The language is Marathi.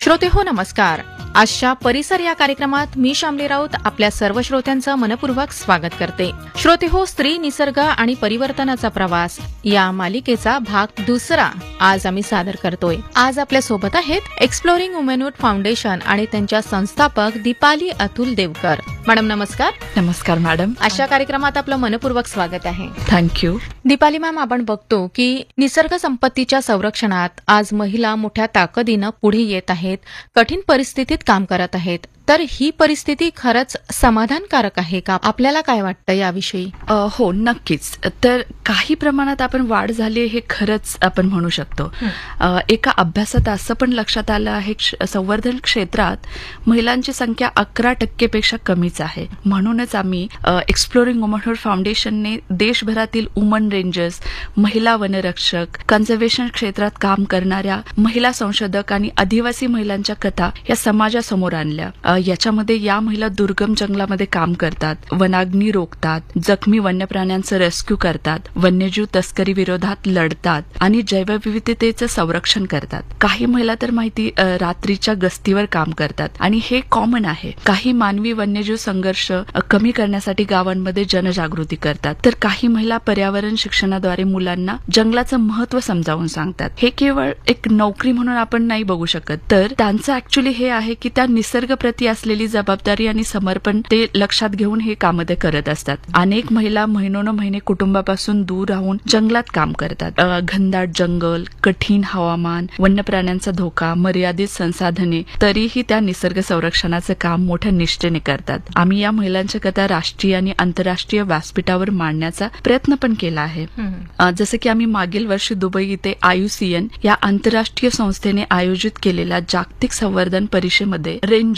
श्रोते हो नमस्कार. आजच्या परिसर या कार्यक्रमात मी शामली राऊत आपल्या सर्व श्रोत्यांचं मनपूर्वक स्वागत करते. श्रोते हो, स्त्री, निसर्ग आणि परिवर्तनाचा प्रवास या मालिकेचा भाग दुसरा आज आम्ही सादर करतोय. आज आपल्या सोबत आहेत एक्सप्लोरिंग वुमनहुड फाउंडेशन आणि त्यांच्या संस्थापक दीपाली अतुल देवकर. मॅडम नमस्कार. नमस्कार मॅडम. अशा कार्यक्रमात आपलं मनपूर्वक स्वागत आहे. थँक्यू. दीपाली मॅम, आपण बघतो की निसर्ग संपत्तीच्या संरक्षणात आज महिला मोठ्या ताकदीनं पुढे येत आहेत, कठीण परिस्थितीत काम करत आहेत. तर ही परिस्थिती खरंच समाधानकारक आहे का? आपल्याला काय वाटतं याविषयी? हो, नक्कीच. तर काही प्रमाणात आपण वाढ झाली हे खरंच आपण म्हणू शकतो. एका अभ्यासात असं पण लक्षात आलं आहे संवर्धन क्षेत्रात महिलांची संख्या 11% पेक्षा कमीच आहे. म्हणूनच आम्ही एक्सप्लोरिंग वुमनहुड फाउंडेशनने देशभरातील वुमन रेंजर्स, महिला वनरक्षक, कन्झर्वेशन क्षेत्रात काम करणाऱ्या महिला संशोधक आणि आदिवासी महिलांच्या कथा या समाजासमोर आणल्या. याच्यामध्ये या महिला दुर्गम जंगलामध्ये काम करतात, वनाग्नी रोखतात, जखमी वन्य प्राण्यांचं रेस्क्यू करतात, वन्यजीव तस्करी विरोधात लढतात आणि जैवविविधतेचं संरक्षण करतात. काही महिला तर रात्रीच्या गस्तीवर काम करतात आणि हे कॉमन आहे. काही मानवी वन्यजीव संघर्ष कमी करण्यासाठी गावांमध्ये जनजागृती करतात, तर काही महिला पर्यावरण शिक्षणाद्वारे मुलांना जंगलाचं महत्व समजावून सांगतात. हे केवळ एक नोकरी म्हणून आपण नाही बघू शकत, तर त्यांचं ऍक्च्युली हे आहे की त्या निसर्गप्रती असलेली जबाबदारी आणि समर्पण ते लक्षात घेऊन हे काम ते करत असतात. अनेक महिला महिने कुटुंबापासून दूर राहून जंगलात काम करतात. घनदाट जंगल, कठीण हवामान, वन्य प्राण्यांचा धोका, मर्यादित संसाधने, तरीही त्या निसर्ग संरक्षणाचं काम मोठ्या निष्ठेने करतात. आम्ही या महिलांच्या कथा राष्ट्रीय आणि आंतरराष्ट्रीय व्यासपीठावर मांडण्याचा प्रयत्न पण केला आहे. जसं की आम्ही मागील वर्षी दुबई इथे IUCN या आंतरराष्ट्रीय संस्थेने आयोजित केलेल्या जागतिक संवर्धन परिषदेमध्ये रेंज